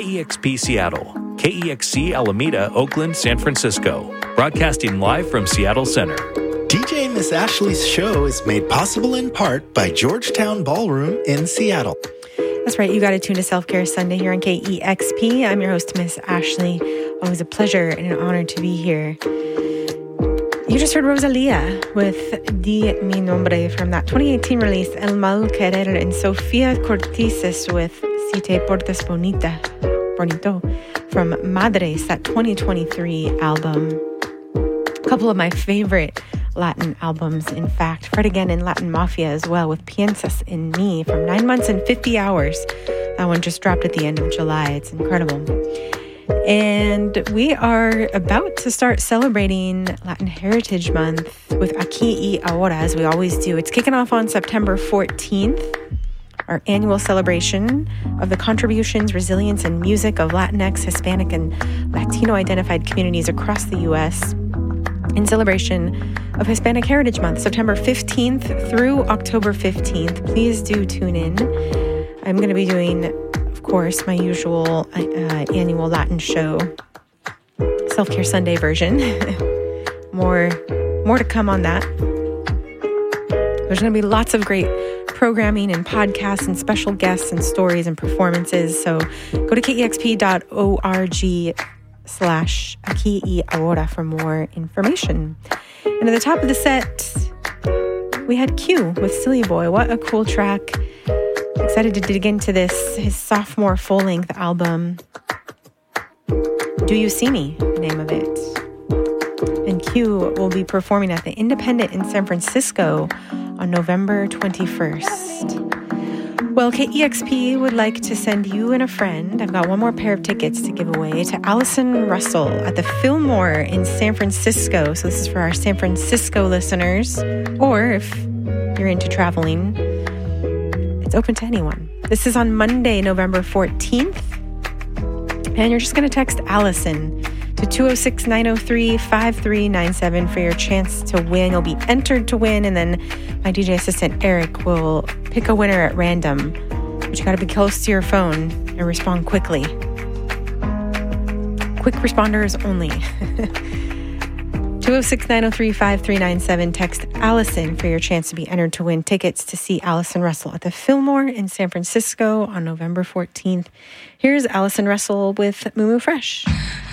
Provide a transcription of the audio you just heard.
KEXP Seattle, KEXC Alameda, Oakland, San Francisco. Broadcasting live from Seattle Center. DJ Miss Ashley's show is made possible in part by Georgetown Ballroom in Seattle. That's right. You got to tune to Self-Care Sunday here on KEXP. I'm your host, Miss Ashley. Always a pleasure and an honor to be here. You just heard Rosalia with Di Mi Nombre from that 2018 release, El Mal Querer, and Sofia Cortices with Si Te Portas Bonito from Madres, that 2023 album. A couple of my favorite Latin albums, in fact. Fred again in Latin Mafia as well with Piensas en Me from 9 months and 50 hours. That one just dropped at the end of July. It's incredible. And we are about to start celebrating Latin Heritage Month with Aquí y Ahora, as we always do. It's kicking off on September 14th, our annual celebration of the contributions, resilience, and music of Latinx, Hispanic, and Latino-identified communities across the U.S. in celebration of Hispanic Heritage Month, September 15th through October 15th. Please do tune in. I'm going to be doing, of course, my usual annual Latin show, Self-Care Sunday version. More to come on that. There's going to be lots of great programming and podcasts and special guests and stories and performances. So go to kexp.org/Aquí y Ahora for more information. And at the top of the set, we had Q with Silly Boy. What a cool track. Excited to dig into this, his sophomore full-length album, Do You See Me, the name of it. And Q will be performing at the Independent in San Francisco on November 21st. Well, KEXP would like to send you and a friend, I've got one more pair of tickets to give away, to Allison Russell at the Fillmore in San Francisco. So this is for our San Francisco listeners, or if you're into traveling, it's open to anyone. This is on Monday, November 14th. And you're just going to text Allison to 206-903-5397 for your chance to win. You'll be entered to win, and then my DJ assistant, Eric, will pick a winner at random. But you got to be close to your phone and respond quickly. Quick responders only. 206-903-5397. Text Allison for your chance to be entered to win tickets to see Allison Russell at the Fillmore in San Francisco on November 14th. Here's Allison Russell with Moo Moo Fresh.